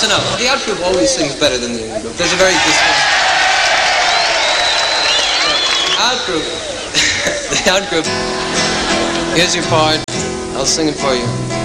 to know. The out group always sings better than the in group. There's a very distinct... Out group. The out group. Here's your part. I'll sing it for you.